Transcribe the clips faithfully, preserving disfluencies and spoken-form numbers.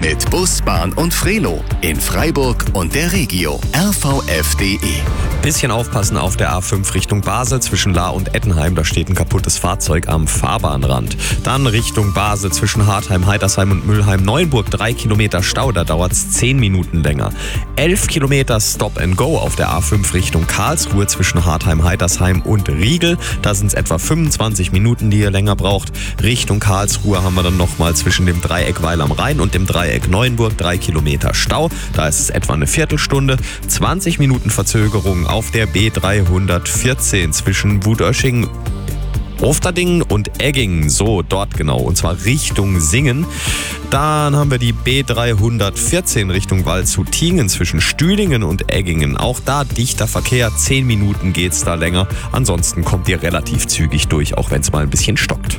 Mit Bus, Bahn und Frelo in Freiburg und der Regio. R V F punkt de. Bisschen aufpassen auf der A fünf Richtung Basel zwischen Lahr und Ettenheim. Da steht ein kaputtes Fahrzeug am Fahrbahnrand. Dann Richtung Basel zwischen Hartheim, Heitersheim und Mülheim-Neuenburg. Drei Kilometer Stau, da dauert es zehn Minuten länger. Elf Kilometer Stop and Go auf der A fünf Richtung Karlsruhe zwischen Hartheim, Heitersheim und Riegel. Da sind es etwa fünfundzwanzig Minuten, die ihr länger braucht. Richtung Karlsruhe haben wir dann nochmal zwischen dem Dreieck Weil am Rhein und dem Dreieck Neuenburg drei Kilometer Stau. Da ist es etwa eine Viertelstunde. zwanzig Minuten Verzögerung auf der B dreihundertvierzehn zwischen Wutösching, Ofterdingen und Eggingen, so dort genau, und zwar Richtung Singen. Dann haben wir die B dreihundertvierzehn Richtung Waldshut-Tiengen zwischen Stühlingen und Eggingen. Auch da dichter Verkehr, zehn Minuten geht's da länger. Ansonsten kommt ihr relativ zügig durch, auch wenn es mal ein bisschen stockt.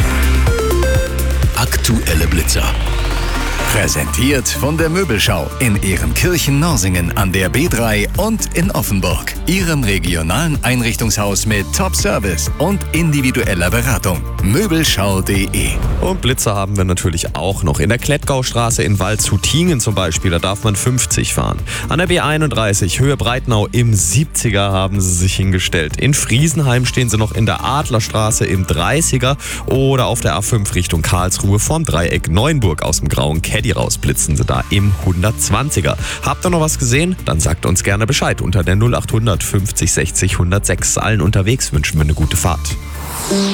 Aktuelle Blitzer. Präsentiert von der Möbelschau in Ehrenkirchen-Norsingen an der B drei und in Offenburg. Ihrem regionalen Einrichtungshaus mit Top-Service und individueller Beratung. Möbelschau punkt de. Und Blitzer haben wir natürlich auch noch. In der Klettgaustraße in Waldshut-Tiengen zum Beispiel, da darf man fünfzig fahren. An der B einunddreißig, Höhe Breitnau im siebziger haben sie sich hingestellt. In Friesenheim stehen sie noch in der Adlerstraße im dreißiger oder auf der A fünf Richtung Karlsruhe vorm Dreieck Neuenburg aus dem grauen Caddy raus blitzen sie da im hundertzwanziger. Habt ihr noch was gesehen? Dann sagt uns gerne Bescheid unter der null acht hundert fünfzig sechzig hundertsechs. Allen unterwegs wünschen wir eine gute Fahrt.